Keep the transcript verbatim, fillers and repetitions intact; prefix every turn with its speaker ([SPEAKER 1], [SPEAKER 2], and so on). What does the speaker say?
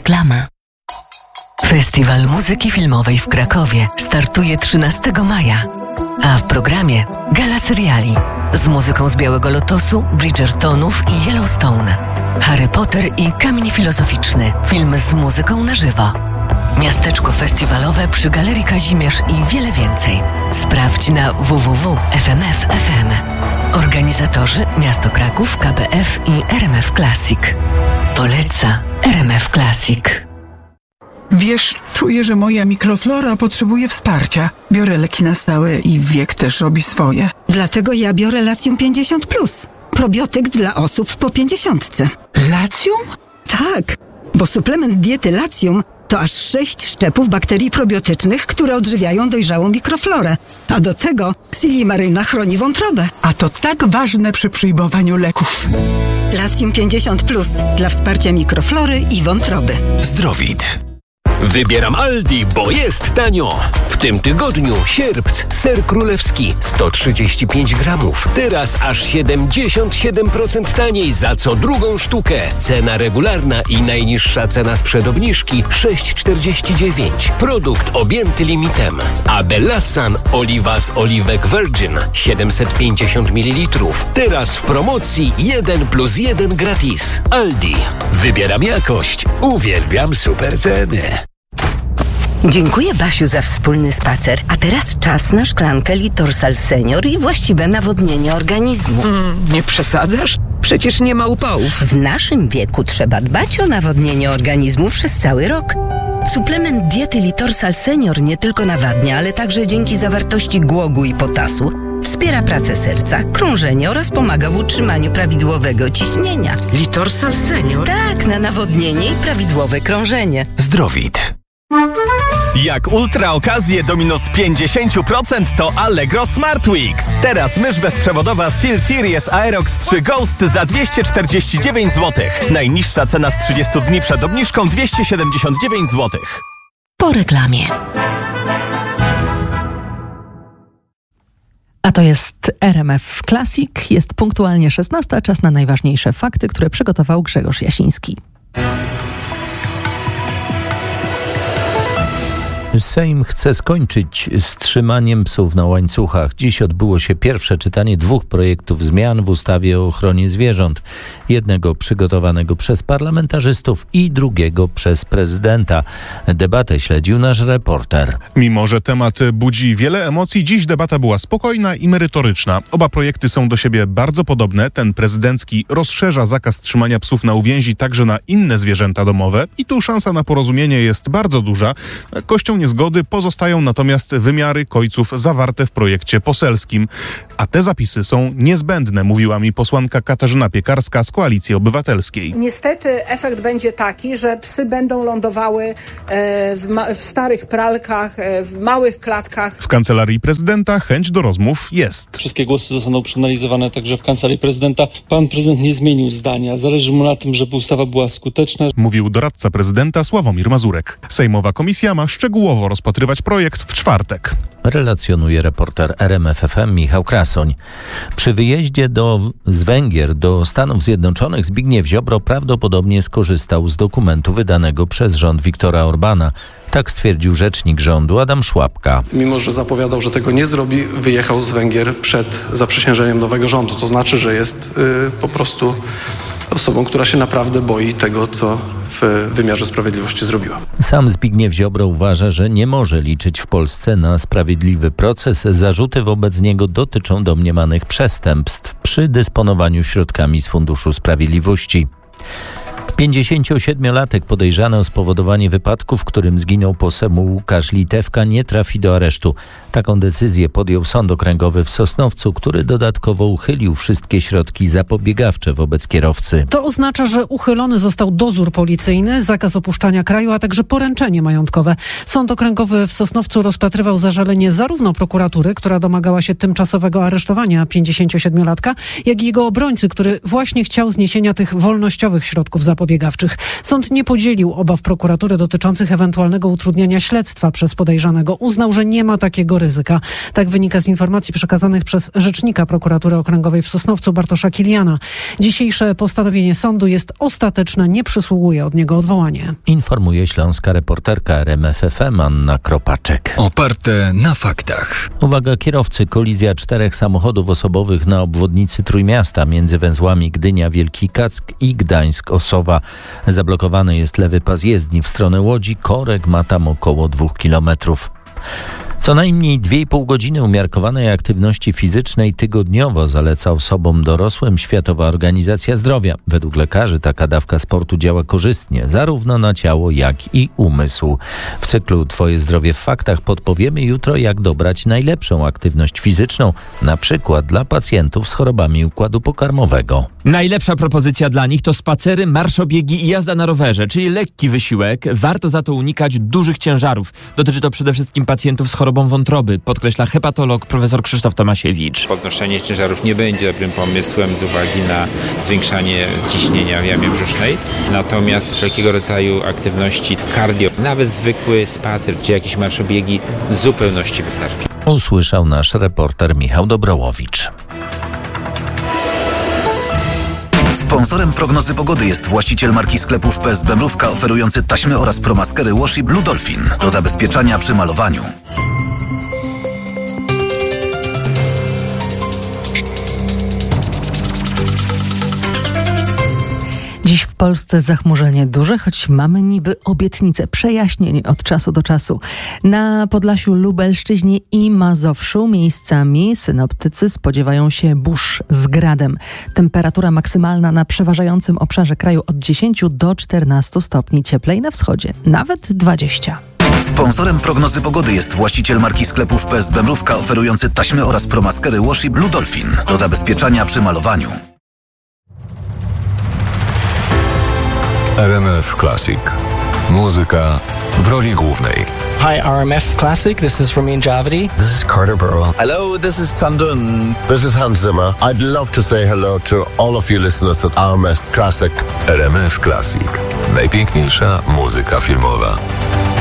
[SPEAKER 1] Reklama. Festiwal Muzyki Filmowej w Krakowie startuje trzynastego maja, a w programie gala seriali z muzyką z Białego Lotosu, Bridgertonów i Yellowstone, Harry Potter i Kamień Filozoficzny, film z muzyką na żywo, miasteczko festiwalowe przy Galerii Kazimierz i wiele więcej. Sprawdź na w w w kropka f m f kropka f m. Organizatorzy Miasto Kraków, K B F i R M F Classic. Poleca R M F Classic.
[SPEAKER 2] Wiesz, czuję, że moja mikroflora potrzebuje wsparcia. Biorę leki na stałe i wiek też robi swoje.
[SPEAKER 3] Dlatego ja biorę Latium pięćdziesiąt plus. Probiotyk dla osób po pięćdziesiątce.
[SPEAKER 2] Latium?
[SPEAKER 3] Tak, bo suplement diety Latium to aż sześć szczepów bakterii probiotycznych, które odżywiają dojrzałą mikroflorę. A do tego Silimaryna chroni wątrobę.
[SPEAKER 2] A to tak ważne przy przyjmowaniu leków.
[SPEAKER 3] Latium pięćdziesiąt plus dla wsparcia mikroflory i wątroby.
[SPEAKER 4] Zdrowit. Wybieram Aldi, bo jest tanio. W tym tygodniu sierpc, ser królewski sto trzydzieści pięć gramów. Teraz aż siedemdziesiąt siedem procent taniej za co drugą sztukę. Cena regularna i najniższa cena sprzed obniżki sześć czterdzieści dziewięć. Produkt objęty limitem. A Bellassan oliwa z oliwek Virgin siedemset pięćdziesiąt mililitrów. Teraz w promocji jeden plus jeden gratis. Aldi. Wybieram jakość. Uwielbiam super ceny.
[SPEAKER 1] Dziękuję, Basiu, za wspólny spacer. A teraz czas na szklankę Litorsal Senior i właściwe nawodnienie organizmu.
[SPEAKER 5] Mm, nie przesadzasz? Przecież nie ma upałów.
[SPEAKER 1] W naszym wieku trzeba dbać o nawodnienie organizmu przez cały rok. Suplement diety Litorsal Senior nie tylko nawadnia, ale także dzięki zawartości głogu i potasu wspiera pracę serca, krążenie oraz pomaga w utrzymaniu prawidłowego ciśnienia.
[SPEAKER 5] Litorsal Senior?
[SPEAKER 1] Tak, na nawodnienie i prawidłowe krążenie.
[SPEAKER 4] Zdrowit.
[SPEAKER 6] Jak ultra okazję do minus pięćdziesiąt procent to Allegro Smart Weeks. Teraz mysz bezprzewodowa SteelSeries Aerox trzy Ghost za dwieście czterdzieści dziewięć złotych. Najniższa cena z trzydziestu dni przed obniżką dwieście siedemdziesiąt dziewięć złotych.
[SPEAKER 1] Po reklamie.
[SPEAKER 7] A to jest R M F Classic. Jest punktualnie szesnasta. Czas na najważniejsze fakty, które przygotował Grzegorz Jasiński.
[SPEAKER 8] Sejm chce skończyć z trzymaniem psów na łańcuchach. Dziś odbyło się pierwsze czytanie dwóch projektów zmian w ustawie o ochronie zwierząt. Jednego przygotowanego przez parlamentarzystów i drugiego przez prezydenta. Debatę śledził nasz reporter.
[SPEAKER 9] Mimo że temat budzi wiele emocji, dziś debata była spokojna i merytoryczna. Oba projekty są do siebie bardzo podobne. Ten prezydencki rozszerza zakaz trzymania psów na uwięzi także na inne zwierzęta domowe i tu szansa na porozumienie jest bardzo duża. Kością niezgody pozostają natomiast wymiary kojców zawarte w projekcie poselskim. A te zapisy są niezbędne, mówiła mi posłanka Katarzyna Piekarska z Koalicji Obywatelskiej.
[SPEAKER 10] Niestety efekt będzie taki, że psy będą lądowały w, ma- w starych pralkach, w małych klatkach.
[SPEAKER 9] W Kancelarii Prezydenta chęć do rozmów jest.
[SPEAKER 11] Wszystkie głosy zostaną przeanalizowane także w Kancelarii Prezydenta. Pan prezydent nie zmienił zdania. Zależy mu na tym, żeby ustawa była skuteczna.
[SPEAKER 9] Mówił doradca prezydenta Sławomir Mazurek. Sejmowa komisja ma szczegółowo rozpatrywać projekt w czwartek.
[SPEAKER 8] Relacjonuje reporter R M F F M Michał Krasoń. Przy wyjeździe do, z Węgier do Stanów Zjednoczonych Zbigniew Ziobro prawdopodobnie skorzystał z dokumentu wydanego przez rząd Viktora Orbana. Tak stwierdził rzecznik rządu Adam Szłapka.
[SPEAKER 12] Mimo że zapowiadał, że tego nie zrobi, wyjechał z Węgier przed zaprzysiężeniem nowego rządu. To znaczy, że jest yy, po prostu osobą, która się naprawdę boi tego, co w wymiarze sprawiedliwości zrobiła.
[SPEAKER 8] Sam Zbigniew Ziobro uważa, że nie może liczyć w Polsce na sprawiedliwy proces. Zarzuty wobec niego dotyczą domniemanych przestępstw przy dysponowaniu środkami z Funduszu Sprawiedliwości. pięćdziesięciosiedmiolatek podejrzany o spowodowanie wypadku, w którym zginął poseł Łukasz Litewka, nie trafi do aresztu. Taką decyzję podjął Sąd Okręgowy w Sosnowcu, który dodatkowo uchylił wszystkie środki zapobiegawcze wobec kierowcy.
[SPEAKER 7] To oznacza, że uchylony został dozór policyjny, zakaz opuszczania kraju, a także poręczenie majątkowe. Sąd Okręgowy w Sosnowcu rozpatrywał zażalenie zarówno prokuratury, która domagała się tymczasowego aresztowania pięćdziesięciosiedmiolatka, jak i jego obrońcy, który właśnie chciał zniesienia tych wolnościowych środków zapobiegawczych. zapobiegawczych. Sąd nie podzielił obaw prokuratury dotyczących ewentualnego utrudniania śledztwa przez podejrzanego. Uznał, że nie ma takiego ryzyka. Tak wynika z informacji przekazanych przez rzecznika prokuratury okręgowej w Sosnowcu Bartosza Kiliana. Dzisiejsze postanowienie sądu jest ostateczne, nie przysługuje od niego odwołanie.
[SPEAKER 8] Informuje śląska reporterka R M F F M Anna Kropaczek.
[SPEAKER 13] Oparte na faktach.
[SPEAKER 8] Uwaga kierowcy, kolizja czterech samochodów osobowych na obwodnicy Trójmiasta między węzłami Gdynia-Wielki Kack i Gdańsk-Osowa. Zablokowany jest lewy pas jezdni w stronę Łodzi. Korek ma tam około dwóch kilometrów. Co najmniej dwie i pół godziny umiarkowanej aktywności fizycznej tygodniowo zaleca osobom dorosłym Światowa Organizacja Zdrowia. Według lekarzy taka dawka sportu działa korzystnie, zarówno na ciało, jak i umysł. W cyklu Twoje zdrowie w faktach podpowiemy jutro, jak dobrać najlepszą aktywność fizyczną, na przykład dla pacjentów z chorobami układu pokarmowego.
[SPEAKER 14] Najlepsza propozycja dla nich to spacery, marszobiegi i jazda na rowerze, czyli lekki wysiłek. Warto za to unikać dużych ciężarów. Dotyczy to przede wszystkim pacjentów z chorobą wątroby, podkreśla hepatolog profesor Krzysztof Tomasiewicz.
[SPEAKER 15] Podnoszenie ciężarów nie będzie dobrym pomysłem z uwagi na zwiększanie ciśnienia w jamie brzusznej. Natomiast wszelkiego rodzaju aktywności cardio, nawet zwykły spacer czy jakieś marszobiegi w zupełności wystarczy.
[SPEAKER 8] Usłyszał nasz reporter Michał Dobrołowicz.
[SPEAKER 16] Sponsorem prognozy pogody jest właściciel marki sklepów P S B Mrówka oferujący taśmy oraz promaskery Washi Blue Dolphin do zabezpieczania przy malowaniu.
[SPEAKER 17] Dziś w Polsce zachmurzenie duże, choć mamy niby obietnice przejaśnień od czasu do czasu. Na Podlasiu, Lubelszczyźnie i Mazowszu miejscami synoptycy spodziewają się burz z gradem. Temperatura maksymalna na przeważającym obszarze kraju od dziesięciu do czternastu stopni, cieplej na wschodzie, nawet dwadzieścia.
[SPEAKER 16] Sponsorem prognozy pogody jest właściciel marki sklepów P S B Mrówka oferujący taśmy oraz promaskery Washi Blue Dolphin do zabezpieczania przy malowaniu.
[SPEAKER 13] R M F Classic. Muzyka w roli głównej.
[SPEAKER 18] Hi, R M F Classic. This is Ramin Javadi.
[SPEAKER 19] This is Carter Burwell.
[SPEAKER 20] Hello, this is Tandun.
[SPEAKER 19] This is Hans Zimmer. I'd love to say hello to all of you listeners at R M F Classic.
[SPEAKER 13] R M F Classic. Najpiękniejsza muzyka filmowa.